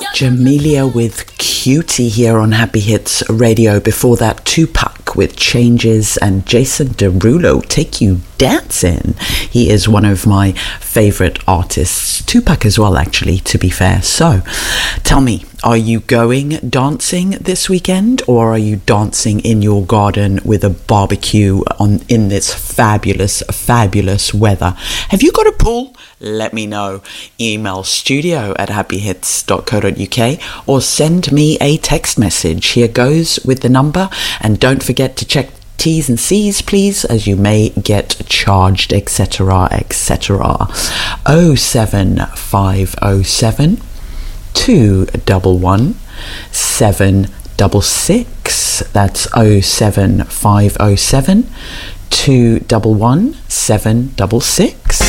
Jamelia with Cutie here on Happy Hits Radio. Before that, Tupac with Changes and Jason Derulo, Take You Dancing. He is one of my favorite artists. Tupac as well, actually, to be fair. So, tell me, are you going dancing this weekend, or are you dancing in your garden with a barbecue in this fabulous weather? Have you got a pool? Let me know. Email studio@happyhits.co.uk or send me a text message. Here goes with the number, and don't forget to check T's and C's, please, as you may get charged, etc., etc. 07507 211 766. That's 07507 211 766.